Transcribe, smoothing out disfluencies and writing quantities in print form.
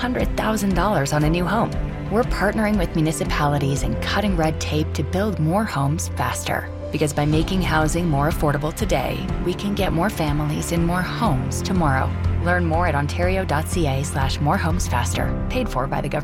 $200,000 on a new home. We're partnering with municipalities and cutting red tape to build more homes faster. Because by making housing more affordable today, we can get more families in more homes tomorrow. Learn more at ontario.ca/morehomesfaster. Paid for by the government.